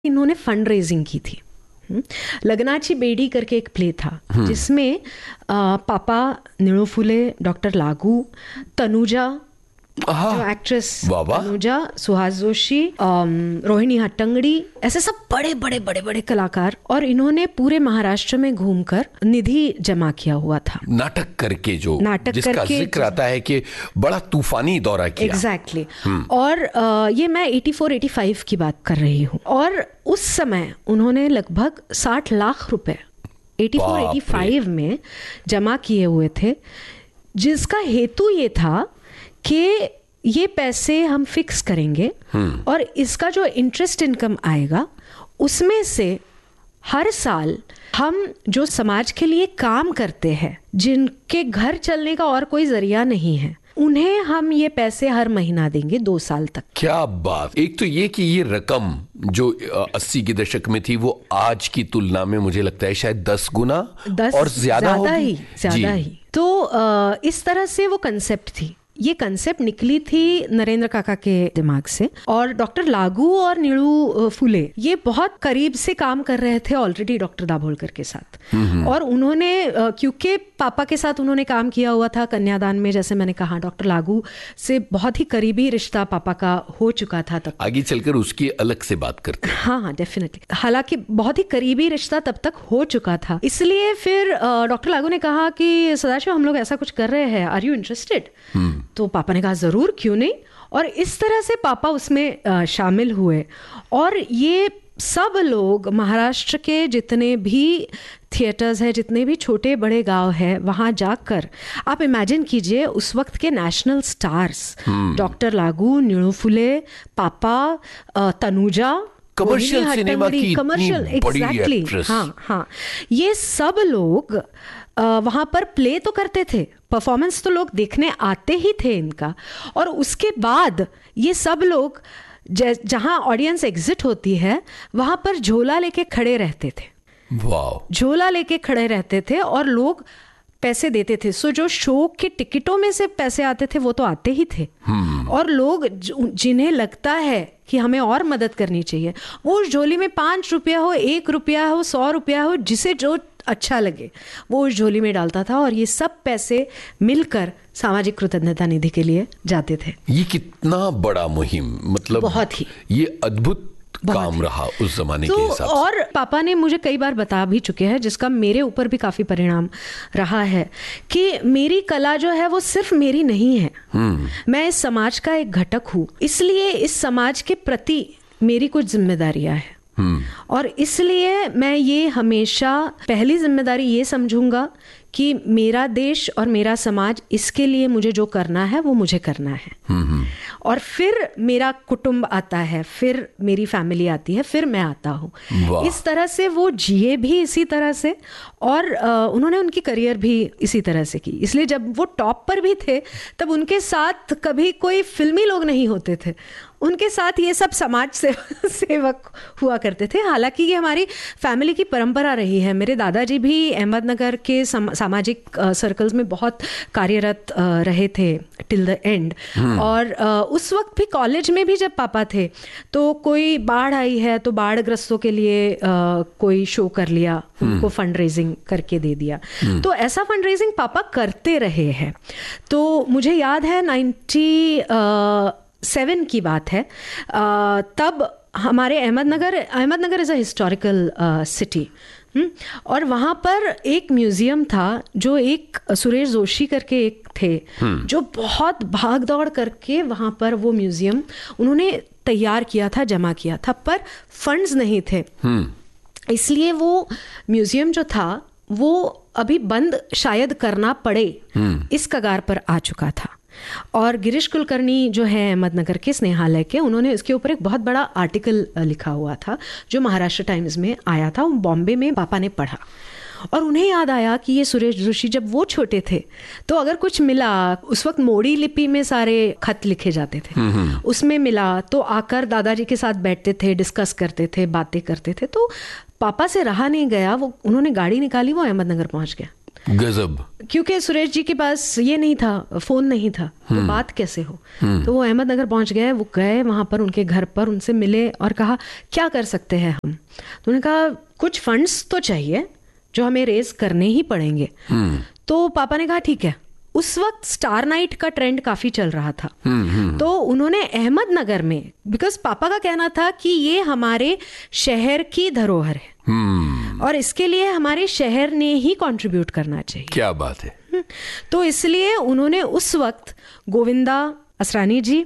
इन्होंने fund raising की थी। लगनाची बेडी करके एक प्ले था जिसमें पापा, नीलू फुले, डॉक्टर लागू, तनुजा जो एक्ट्रेस तनुजा, सुहास जोशी, रोहिणी हट्टंगड़ी, ऐसे सब बड़े बड़े बड़े बड़े कलाकार, और इन्होंने पूरे महाराष्ट्र में घूमकर निधि जमा किया हुआ था। नाटक करके जिसका जिक्र आता है कि बड़ा तूफानी दौरा किया। एग्जैक्टली। और ये मैं 84-85 की बात कर रही हूँ, और उस समय उन्होंने लगभग 60 लाख रुपए 84-85 में जमा किए हुए थे, जिसका हेतु ये था कि ये पैसे हम फिक्स करेंगे और इसका जो इंटरेस्ट इनकम आएगा उसमें से हर साल हम जो समाज के लिए काम करते हैं, जिनके घर चलने का और कोई जरिया नहीं है, उन्हें हम ये पैसे हर महीना देंगे 2 साल तक। क्या बात। एक तो ये कि ये रकम जो 80 के दशक में थी वो आज की तुलना में मुझे लगता है शायद 10 गुना और ज्यादा ही। तो इस तरह से वो कंसेप्ट थी। ये कंसेप्ट निकली थी नरेंद्र काका के दिमाग से, और डॉक्टर लागू और नीलू फुले ये बहुत करीब से काम कर रहे थे ऑलरेडी डॉक्टर दाभोलकर के साथ। और उन्होंने क्योंकि पापा के साथ उन्होंने काम किया हुआ था कन्यादान में, जैसे मैंने कहा, डॉक्टर लागू से बहुत ही करीबी रिश्ता पापा का हो चुका था तब। आगे चलकर उसकी अलग से बात करते हैं। हाँ, डेफिनेटली। हालांकि बहुत ही करीबी रिश्ता तब तक हो चुका था, इसलिए फिर डॉक्टर लागू ने कहा कि सदाशिव, हम लोग ऐसा कुछ कर रहे हैं, आर यू इंटरेस्टेड? तो पापा ने कहा जरूर, क्यों नहीं। और इस तरह से पापा उसमें शामिल हुए, और ये सब लोग महाराष्ट्र के जितने भी थिएटर्स हैं, जितने भी छोटे बड़े गांव हैं, वहां जाकर आप इमेजिन कीजिए उस वक्त के नेशनल स्टार्स डॉक्टर लागू, नीलू फुले, पापा, तनुजा, कमर्शियल सिनेमा की कमर्शियल, एग्जैक्टली, हाँ, ये सब लोग वहां पर प्ले तो करते थे, परफॉर्मेंस तो लोग देखने आते ही थे इनका, और उसके बाद ये सब लोग जहां ऑडियंस एग्जिट होती है वहां पर झोला लेके खड़े रहते थे। वाह। झोला लेके खड़े रहते थे और लोग पैसे देते थे। सो जो शो के टिकटों में से पैसे आते थे वो तो आते ही थे, और लोग जिन्हें लगता है कि हमें और मदद करनी चाहिए, वो उस झोली में 5 रुपया हो, 1 रुपया हो, 100 रुपया हो, जिसे जो अच्छा लगे वो उस झोली में डालता था, और ये सब पैसे मिलकर सामाजिक कृतज्ञता निधि के लिए जाते थे। ये कितना बड़ा मुहिम, मतलब बहुत ही ये अद्भुत काम रहा उस जमाने के हिसाब से। और पापा ने मुझे कई बार बता भी चुके हैं, जिसका मेरे ऊपर भी काफी परिणाम रहा है, कि मेरी कला जो है वो सिर्फ मेरी नहीं है, मैं इस समाज का एक घटक हूँ, इसलिए इस समाज के प्रति मेरी कुछ जिम्मेदारियां हैं, और इसलिए मैं ये हमेशा पहली जिम्मेदारी ये समझूंगा कि मेरा देश और मेरा समाज, इसके लिए मुझे जो करना है वो मुझे करना है। और फिर मेरा कुटुंब आता है, फिर मेरी फैमिली आती है, फिर मैं आता हूँ। इस तरह से वो जिए भी इसी तरह से, और उन्होंने उनकी करियर भी इसी तरह से की। इसलिए जब वो टॉप पर भी थे तब उनके साथ कभी कोई फिल्मी लोग नहीं होते थे, उनके साथ ये सब समाज सेवक हुआ करते थे। हालांकि ये हमारी फैमिली की परंपरा रही है। मेरे दादाजी भी अहमदनगर के सामाजिक सर्कल्स में बहुत कार्यरत रहे थे टिल द एंड, और उस वक्त भी कॉलेज में भी जब पापा थे तो कोई बाढ़ आई है तो बाढ़ ग्रस्तों के लिए कोई शो कर लिया, उनको फंड रेजिंग करके दे दिया। तो ऐसा फंड रेजिंग पापा करते रहे हैं। तो मुझे याद है 97 की बात है, तब हमारे Ahmednagar is a historical city, और वहाँ पर एक म्यूजियम था जो एक सुरेश जोशी करके एक थे, जो बहुत भाग दौड़ करके वहाँ पर वो म्यूजियम उन्होंने तैयार किया था, जमा किया था, पर फंड्स नहीं थे, इसलिए वो म्यूजियम जो था वो अभी बंद शायद करना पड़े, इस कगार पर आ चुका था। और गिरीश कुलकर्णी जो है अहमदनगर के स्नेहालय के, उन्होंने इसके ऊपर एक बहुत बड़ा आर्टिकल लिखा हुआ था जो महाराष्ट्र टाइम्स में आया था। बॉम्बे में पापा ने पढ़ा और उन्हें याद आया कि ये सुरेश जोशी जब वो छोटे थे तो अगर कुछ मिला, उस वक्त मोड़ी लिपि में सारे खत लिखे जाते थे, उसमें मिला तो आकर दादाजी के साथ बैठते थे, डिस्कस करते थे, बातें करते थे। तो पापा से रहा नहीं गया, वो उन्होंने गाड़ी निकाली, वो अहमदनगर पहुंच गया गजब। क्योंकि सुरेश जी के पास ये नहीं था, फोन नहीं था, तो बात कैसे हो। तो वो अहमदनगर पहुंच गए, वो गए वहां पर उनके घर पर, उनसे मिले और कहा क्या कर सकते हैं हम। तो उन्होंने कहा कुछ फंड्स तो चाहिए जो हमें रेज करने ही पड़ेंगे। तो पापा ने कहा ठीक है। उस वक्त स्टार नाइट का ट्रेंड काफी चल रहा था। तो उन्होंने अहमदनगर में, बिकॉज पापा का कहना था कि ये हमारे शहर की धरोहर है और इसके लिए हमारे शहर ने ही कंट्रीब्यूट करना चाहिए। क्या बात है। तो इसलिए उन्होंने उस वक्त गोविंदा असरानी जी,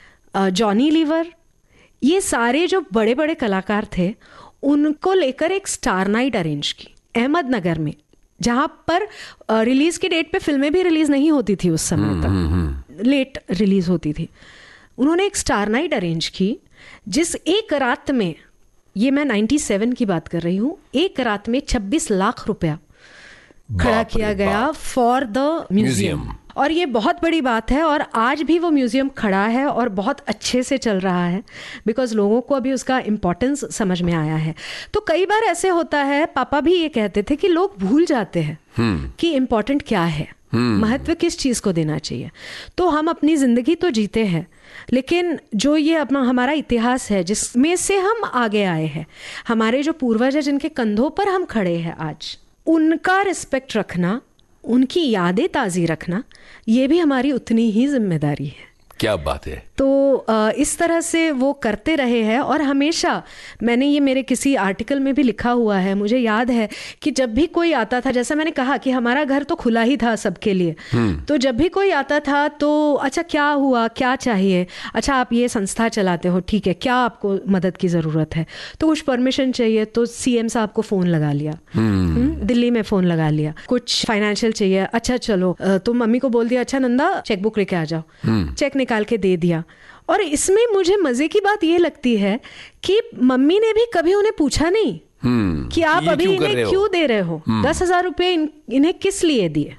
जॉनी लीवर, ये सारे जो बड़े बड़े कलाकार थे उनको लेकर एक स्टार नाइट अरेंज की अहमदनगर में, जहां पर रिलीज की डेट पे फिल्में भी रिलीज नहीं होती थी उस समय तक, लेट रिलीज होती थी। उन्होंने एक स्टार नाइट अरेंज की जिस एक रात में, ये मैं 97 की बात कर रही हूँ, एक रात में 26 लाख रुपया खड़ा किया गया फॉर द म्यूजियम। और ये बहुत बड़ी बात है और आज भी वो म्यूजियम खड़ा है और बहुत अच्छे से चल रहा है बिकॉज लोगों को अभी उसका इम्पोर्टेंस समझ में आया है। तो कई बार ऐसे होता है, पापा भी ये कहते थे कि लोग भूल जाते हैं कि इम्पोर्टेंट क्या है, महत्व किस चीज को देना चाहिए। तो हम अपनी जिंदगी तो जीते हैं, लेकिन जो ये अपना हमारा इतिहास है जिसमें से हम आगे आए हैं, हमारे जो पूर्वज है जिनके कंधों पर हम खड़े हैं आज, उनका रिस्पेक्ट रखना, उनकी यादें ताज़ी रखना, ये भी हमारी उतनी ही जिम्मेदारी है। क्या बात है। तो इस तरह से वो करते रहे हैं और हमेशा, मैंने ये मेरे किसी आर्टिकल में भी लिखा हुआ है, मुझे याद है कि जब भी कोई आता था, जैसा मैंने कहा कि हमारा घर तो खुला ही था सबके लिए, तो जब भी कोई आता था तो अच्छा क्या हुआ, क्या चाहिए, अच्छा आप ये संस्था चलाते हो, ठीक है, क्या आपको मदद की ज़रूरत है, तो कुछ परमिशन चाहिए तो सीएम साहब को फ़ोन लगा लिया, दिल्ली में फ़ोन लगा लिया, कुछ फाइनेंशियल चाहिए, अच्छा चलो तुम मम्मी को बोल दिया, अच्छा नंदा चेकबुक लेके आ जाओ, चेक निकाल के दे दिया। और इसमें मुझे मजे की बात ये लगती है कि मम्मी ने भी कभी उन्हें पूछा नहीं कि आप अभी इन्हें क्यों दे रहे हो, 10,000 रुपए इन्हें किस लिए दिए।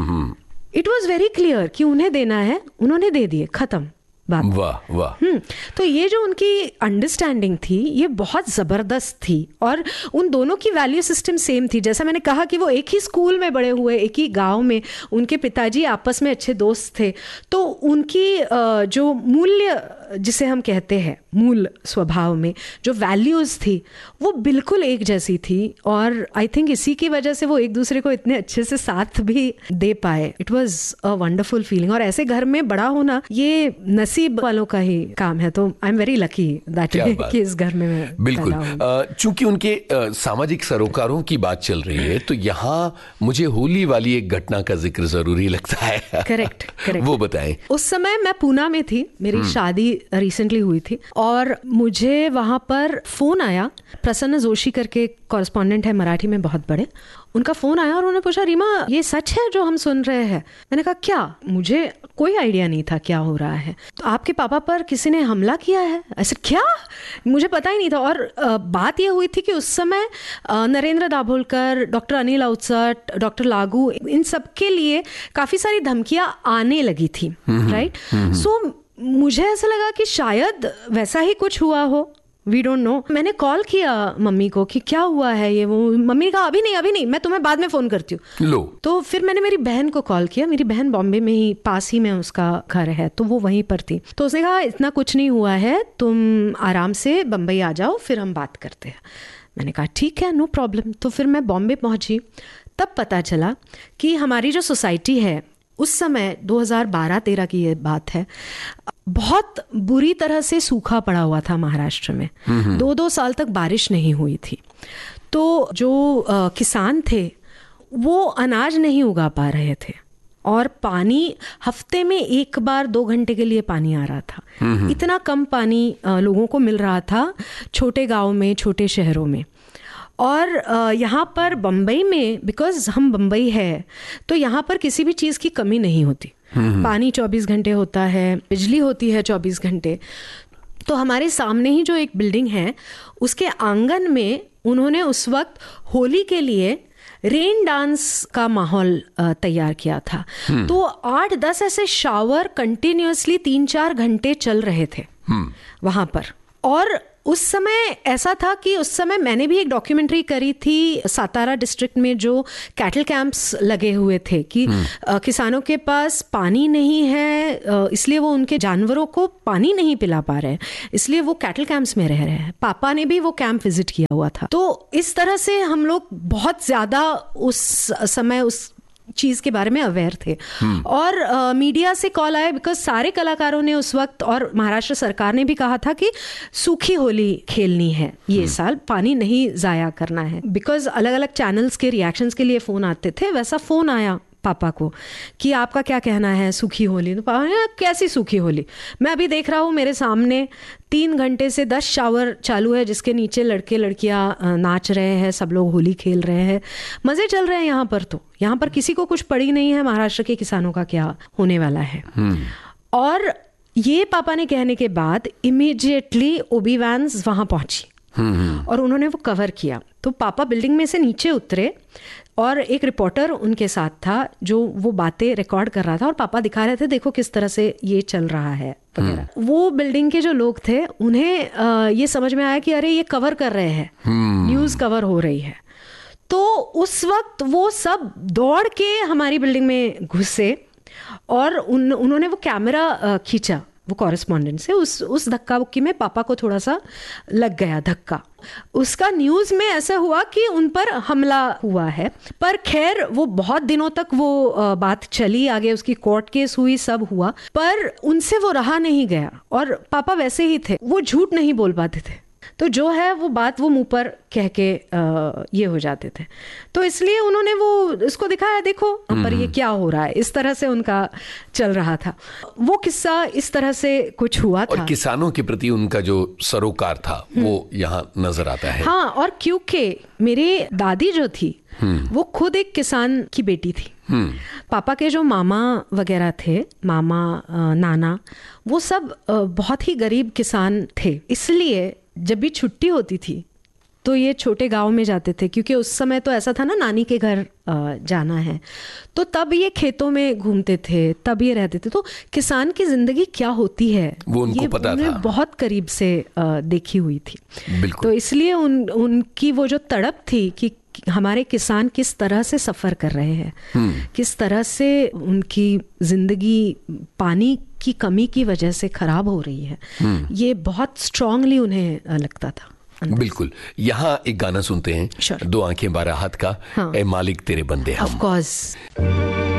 इट वॉज वेरी क्लियर कि उन्हें देना है, उन्होंने दे दिए, खत्म बात। वाह वाह। तो ये जो उनकी अंडरस्टैंडिंग थी ये बहुत ज़बरदस्त थी और उन दोनों की वैल्यू सिस्टम सेम थी। जैसा मैंने कहा कि वो एक ही स्कूल में बड़े हुए, एक ही गांव में, उनके पिताजी आपस में अच्छे दोस्त थे, तो उनकी जो मूल्य जिसे हम कहते हैं मूल स्वभाव में जो वैल्यूज़ थी वो बिल्कुल एक जैसी थी और आई थिंक इसी की वजह से वो एक दूसरे को इतने अच्छे से साथ भी दे पाए। It was a wonderful feeling और ऐसे घर में बड़ा होना ये नसीब वालों का ही काम है। तो I am very lucky that कि इस घर में मैं बिल्कुल। चूंकि उनके सामाजिक सरोकारों की बात चल रही है तो यहाँ मुझे होली वाली एक घटना का जिक्र जरूरी लगता है। करेक्ट। वो बताएं। उस समय मैं पूना में थी, मेरी शादी रिसेंटली हुई थी और मुझे वहां पर फोन आया। प्रसन्न जोशी करके कॉरेस्पॉन्डेंट है मराठी में बहुत बड़े, उनका फोन आया और उन्होंने पूछा रीमा ये सच है जो हम सुन रहे हैं। मैंने कहा क्या, मुझे कोई आइडिया नहीं था क्या हो रहा है। तो आपके पापा पर किसी ने हमला किया है? ऐसे क्या, मुझे पता ही नहीं था। और बात ये हुई थी कि उस समय नरेंद्र दाभोलकर, डॉक्टर अनिल अवचट, डॉक्टर लागू, इन सब के लिए काफी सारी धमकियां आने लगी थी, राइट। सो मुझे ऐसा लगा कि शायद वैसा ही कुछ हुआ हो, वी डोंट नो। मैंने कॉल किया मम्मी को कि क्या हुआ है ये वो। मम्मी ने कहा अभी नहीं, मैं तुम्हें बाद में फोन करती हूँ। लो, तो फिर मैंने मेरी बहन को कॉल किया। मेरी बहन बॉम्बे में ही, पास ही में उसका घर है, तो वो वहीं पर थी। तो उसने कहा इतना कुछ नहीं हुआ है, तुम आराम से बम्बई आ जाओ, फिर हम बात करते हैं। मैंने कहा ठीक है, नो प्रॉब्लम। तो फिर मैं बॉम्बे पहुंची, तब पता चला कि हमारी जो सोसाइटी है उस समय 2012-13 की ये बात है, बहुत बुरी तरह से सूखा पड़ा हुआ था महाराष्ट्र में। 2-2 साल तक बारिश नहीं हुई थी। तो जो किसान थे वो अनाज नहीं उगा पा रहे थे और पानी हफ्ते में 1 बार 2 घंटे के लिए पानी आ रहा था। इतना कम पानी लोगों को मिल रहा था छोटे गाँव में, छोटे शहरों में। और यहाँ पर बम्बई में, बिकॉज हम बम्बई है, तो यहाँ पर किसी भी चीज़ की कमी नहीं होती। पानी 24 घंटे होता है, बिजली होती है 24 घंटे। तो हमारे सामने ही जो एक बिल्डिंग है उसके आंगन में उन्होंने उस वक्त होली के लिए रेन डांस का माहौल तैयार किया था। तो 8-10 ऐसे शावर कंटिन्यूअसली 3-4 घंटे चल रहे थे वहाँ पर। और उस समय ऐसा था कि उस समय मैंने भी एक डॉक्यूमेंट्री करी थी सातारा डिस्ट्रिक्ट में, जो कैटल कैंप्स लगे हुए थे कि किसानों के पास पानी नहीं है, इसलिए वो उनके जानवरों को पानी नहीं पिला पा रहे हैं, इसलिए वो कैटल कैंप्स में रह रहे हैं। पापा ने भी वो कैंप विजिट किया हुआ था। तो इस तरह से हम लोग बहुत ज्यादा उस समय उस चीज के बारे में अवेयर थे। और मीडिया से कॉल आया, बिकॉज सारे कलाकारों ने उस वक्त, और महाराष्ट्र सरकार ने भी कहा था कि सूखी होली खेलनी है ये साल, पानी नहीं जाया करना है। बिकॉज अलग अलग चैनल्स के रिएक्शंस के लिए फोन आते थे, वैसा फोन आया पापा को कि आपका क्या कहना है सूखी होली। तो पापा ने, कैसी सूखी होली, मैं अभी देख रहा हूँ मेरे सामने 3 घंटे से 10 शावर चालू है जिसके नीचे लड़के लड़कियां नाच रहे हैं, सब लोग होली खेल रहे हैं, मजे चल रहे हैं यहाँ पर। तो यहाँ पर किसी को कुछ पड़ी नहीं है, महाराष्ट्र के किसानों का क्या होने वाला है। और ये पापा ने कहने के बाद इमीडिएटली ओबी वैन्स वहां पहुंची और उन्होंने वो कवर किया। तो पापा बिल्डिंग में से नीचे उतरे और एक रिपोर्टर उनके साथ था जो वो बातें रिकॉर्ड कर रहा था, और पापा दिखा रहे थे देखो किस तरह से ये चल रहा है वगैरह। वो बिल्डिंग के जो लोग थे उन्हें ये समझ में आया कि अरे ये कवर कर रहे हैं, न्यूज़ कवर हो रही है। तो उस वक्त वो सब दौड़ के हमारी बिल्डिंग में घुसे और उन्होंने वो कैमरा खींचा वो कॉरेस्पॉन्डेंट से। उस धक्का बुक्की में पापा को थोड़ा सा लग गया धक्का। उसका न्यूज़ में ऐसा हुआ कि उन पर हमला हुआ है, पर खैर वो बहुत दिनों तक वो बात चली, आगे उसकी कोर्ट केस हुई, सब हुआ, पर उनसे वो रहा नहीं गया। और पापा वैसे ही थे, वो झूठ नहीं बोल पाते थे, तो जो है वो बात वो मुंह पर कह के ये हो जाते थे। तो इसलिए उन्होंने वो इसको दिखाया, देखो पर ये क्या हो रहा है, इस तरह से उनका चल रहा था। वो किस्सा इस तरह से कुछ हुआ था। और किसानों के प्रति उनका जो सरोकार था वो यहाँ नजर आता है। हाँ, और क्योंकि मेरी दादी जो थी वो खुद एक किसान की बेटी थी। पापा के जो मामा वगैरह थे, मामा नाना, वो सब बहुत ही गरीब किसान थे। इसलिए जब भी छुट्टी होती थी तो ये छोटे गांव में जाते थे, क्योंकि उस समय तो ऐसा था ना, नानी के घर जाना है, तो तब ये खेतों में घूमते थे, तब ये रहते थे। तो किसान की जिंदगी क्या होती है वो उनको पता था, बहुत करीब से देखी हुई थी। बिल्कुल। तो इसलिए उनकी वो जो तड़प थी कि हमारे किसान किस तरह से सफ़र कर रहे हैं, किस तरह से उनकी जिंदगी पानी की कमी की वजह से खराब हो रही है, ये बहुत स्ट्रांगली उन्हें लगता था। बिल्कुल। यहाँ एक गाना सुनते हैं, 2 आंखें 12 हाथ का, ए मालिक तेरे बंदे हम। Of course.